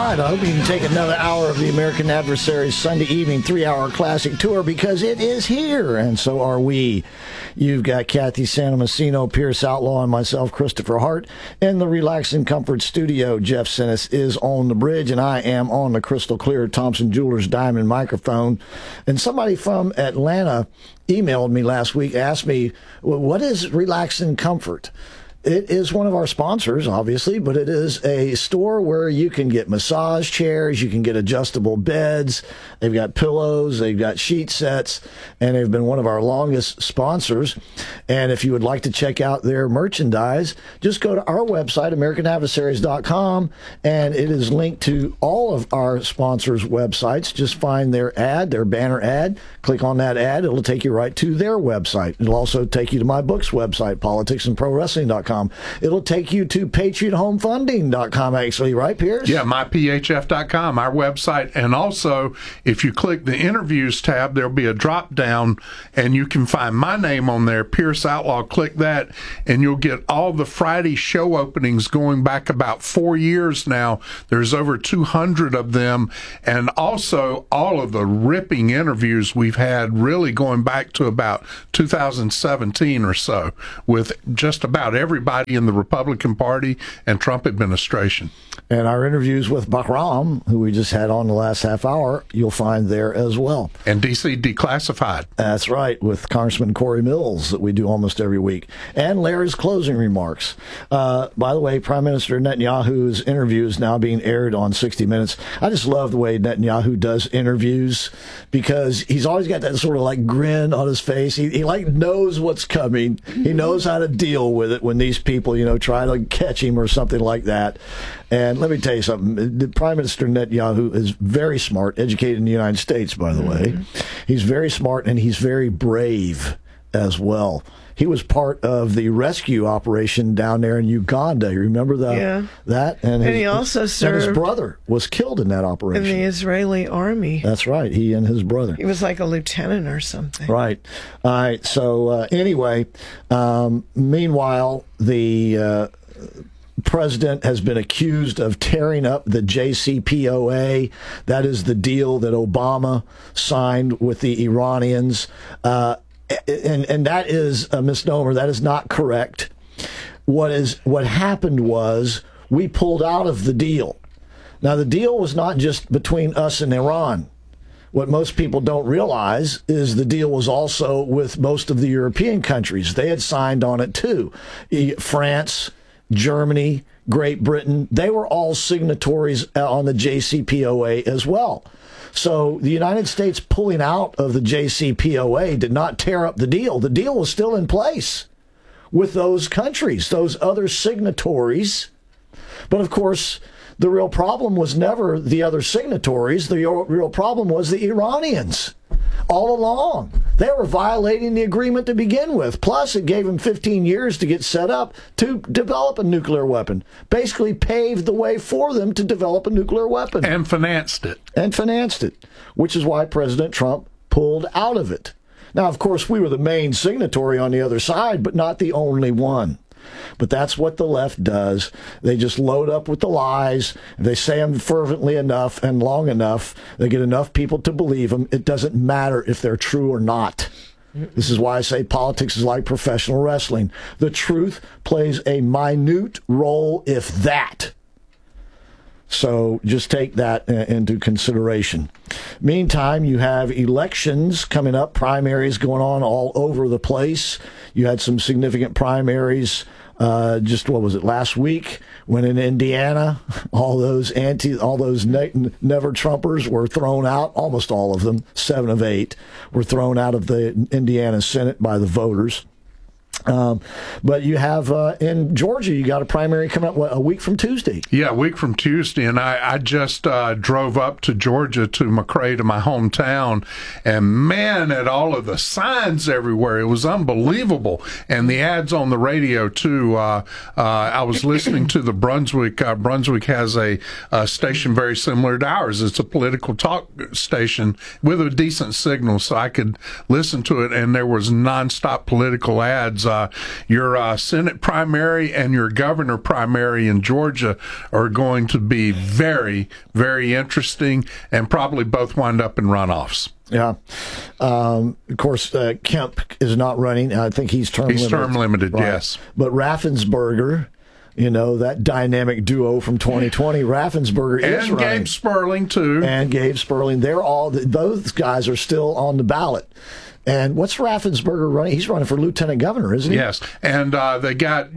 right, I hope you can take another hour of the American Adversaries Sunday evening 3-hour classic tour because it is here, and so are we. You've got Kathy Santamassino, Pierce Outlaw, and myself, Christopher Hart, in the Relax and Comfort studio. Jeff Sinis is on the bridge, and I am on the crystal clear Thompson Jewelers Diamond microphone. And somebody from Atlanta emailed me last week, asked me, well, what is Relax and Comfort? It is one of our sponsors, obviously, but it is a store where you can get massage chairs, you can get adjustable beds, they've got pillows, they've got sheet sets, and they've been one of our longest sponsors. And if you would like to check out their merchandise, just go to our website, AmericanAdversaries.com, and it is linked to all of our sponsors' websites. Just find their ad, their banner ad, click on that ad, it'll take you right to their website. It'll also take you to my book's website, politicsandprowrestling.com. It'll take you to patriothomefunding.com, actually, right, Pierce? Yeah, myphf.com, our website. And also, if you click the interviews tab, there'll be a drop down, and you can find my name on there, Pierce Outlaw. Click that, and you'll get all the Friday show openings going back about 4 years now. There's over 200 of them, and also all of the ripping interviews we've had, really going back to about 2017 or so, with just about everybody in the Republican Party and Trump administration. And our interviews with Bahram, who we just had on the last half hour, you'll find there as well. And D.C. Declassified. That's right, with Congressman Corey Mills that we do almost every week. And Larry's closing remarks. By the way, Prime Minister Netanyahu's interview is now being aired on 60 Minutes. I just love the way Netanyahu does interviews because he's always got that sort of like grin on his face. He like knows what's coming. He knows how to deal with it when these people, try to catch him or something like that. And let me tell you something. The Prime Minister Netanyahu is very smart, educated in the United States, by the way. He's very smart, and he's very brave as well. He was part of the rescue operation down there in Uganda. You remember that? Yeah. That? And he also served. And his brother was killed in that operation. In the Israeli army. That's right. He and his brother. He was like a lieutenant or something. Right. All right. So anyway, meanwhile, the president has been accused of tearing up the JCPOA. That is the deal that Obama signed with the Iranians. And that is a misnomer. That is not correct. What happened was we pulled out of the deal. Now, the deal was not just between us and Iran. What most people don't realize is the deal was also with most of the European countries. They had signed on it too. France, Germany, Great Britain, they were all signatories on the JCPOA as well. So the United States pulling out of the JCPOA did not tear up the deal. The deal was still in place with those countries, those other signatories. But of course, the real problem was never the other signatories. The real problem was the Iranians all along. They were violating the agreement to begin with. Plus, it gave them 15 years to get set up to develop a nuclear weapon. Basically paved the way for them to develop a nuclear weapon. And financed it. Which is why President Trump pulled out of it. Now, of course, we were the main signatory on the other side, but not the only one. But that's what the left does. They just load up with the lies. They say them fervently enough and long enough. They get enough people to believe them. It doesn't matter if they're true or not. This is why I say politics is like professional wrestling. The truth plays a minute role, if that. So just take that into consideration. Meantime, you have elections coming up, primaries going on all over the place. You had some significant primaries last week when in Indiana, all those never Trumpers were thrown out. Almost all of them, 7 of 8, were thrown out of the Indiana Senate by the voters. But you have in Georgia, you got a primary coming up a week from Tuesday. Yeah, a week from Tuesday, and I just drove up to Georgia to McRae, to my hometown, and man, at all of the signs everywhere, it was unbelievable, and the ads on the radio too. I was listening to the Brunswick. Brunswick has a station very similar to ours. It's a political talk station with a decent signal, so I could listen to it, and there was nonstop political ads your Senate primary and your governor primary in Georgia are going to be very, very interesting, and probably both wind up in runoffs. Yeah. Of course, Kemp is not running. I think he's term limited. He's term limited, Right. yes. But Raffensperger, that dynamic duo from 2020, Raffensperger is And running. Gabe Sperling, too. And Gabe Sperling. Those guys are still on the ballot. And what's Raffensperger running? He's running for lieutenant governor, isn't he? Yes. And they got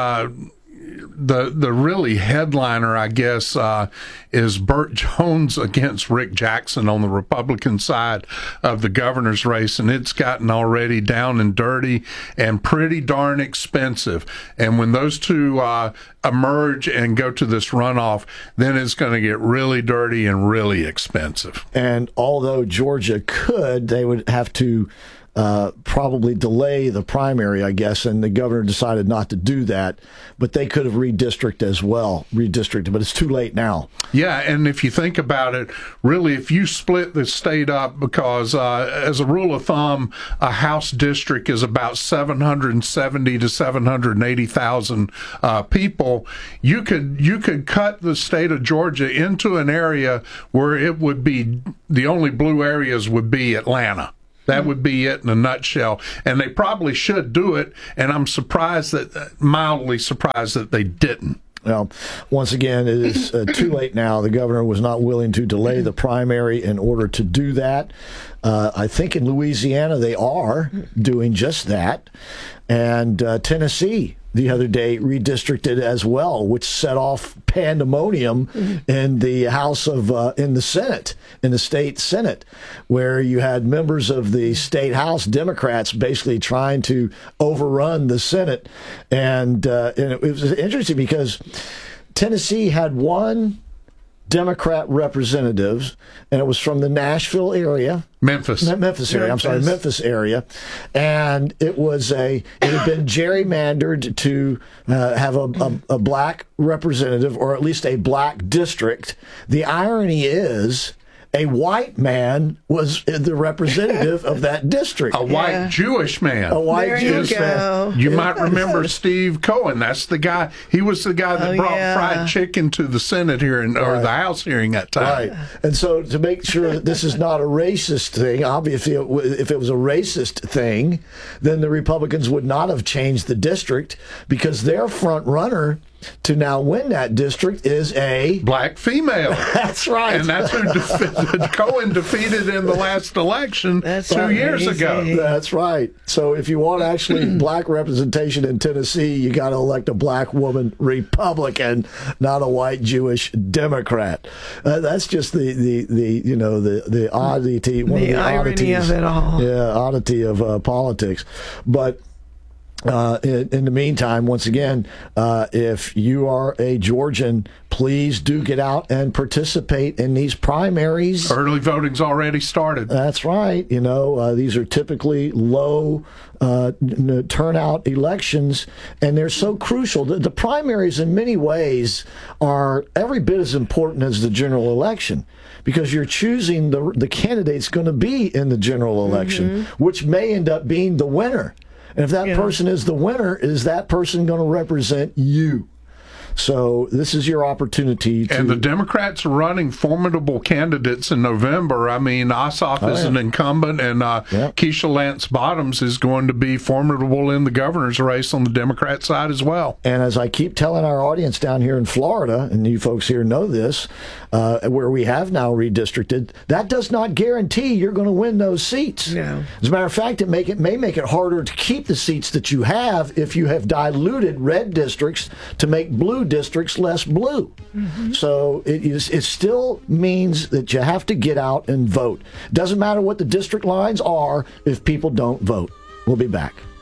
the really headliner, I guess, is Burt Jones against Rick Jackson on the Republican side of the governor's race, and it's gotten already down and dirty and pretty darn expensive. And when those two emerge and go to this runoff, then it's going to get really dirty and really expensive. And although Georgia could, they would have to probably delay the primary, I guess, and the governor decided not to do that. But they could have redistricted, but it's too late now. Yeah, and if you think about it, really, if you split the state up, because as a rule of thumb, a House district is about 770 to 780,000 people, you could cut the state of Georgia into an area where it would be the only blue areas would be Atlanta. That would be it in a nutshell. And they probably should do it, and I'm mildly surprised that they didn't. Well, once again, it is too late now. The governor was not willing to delay the primary in order to do that. I think in Louisiana they are doing just that. And Tennessee the other day redistricted as well, which set off pandemonium in the House of in the Senate, in the state Senate, where you had members of the state House Democrats basically trying to overrun the Senate, and it was interesting because Tennessee had one Democrat representatives, and it was from the Nashville area. Memphis area. I'm sorry, Memphis area. And it had been gerrymandered to have a black representative, or at least a black district. The irony is, a white man was the representative of that district. A white Jewish man. A white There Jewish you man. go. You might remember Steve Cohen. That's the guy. He was the guy that brought fried chicken to the Senate hearing, or the House hearing that time. Right. And so to make sure that this is not a racist thing, obviously if it was a racist thing, then the Republicans would not have changed the district, because their front runner to now win that district is a black female. That's right. And that's who Cohen defeated in the last election 2 years ago. That's right. So if you want actually black representation in Tennessee, you got to elect a black woman Republican, not a white Jewish Democrat. That's just the oddity, one of the irony oddities of it all. Yeah, oddity of politics. But in the meantime, once again, if you are a Georgian, please do get out and participate in these primaries. Early voting's already started. That's right. These are typically low turnout elections, and they're so crucial. The primaries, in many ways, are every bit as important as the general election, because you're choosing the candidate's going to be in the general election, which may end up being the winner. And if that person is the winner, is that person going to represent you? So this is your opportunity to... And the Democrats are running formidable candidates in November. I mean, Ossoff is an incumbent, and Keisha Lance Bottoms is going to be formidable in the governor's race on the Democrat side as well. And as I keep telling our audience down here in Florida, and you folks here know this, where we have now redistricted, that does not guarantee you're going to win those seats. No. As a matter of fact, it may make it harder to keep the seats that you have if you have diluted red districts to make blue districts less blue. So it still means that you have to get out and vote. Doesn't matter what the district lines are if people don't vote. We'll be back.